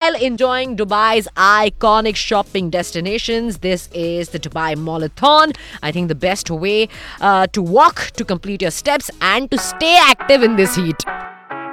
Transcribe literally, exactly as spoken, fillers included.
while enjoying Dubai's iconic shopping destinations. This is the Dubai Mallathon. I think the best way uh, to walk, to complete your steps, and to stay active in this heat.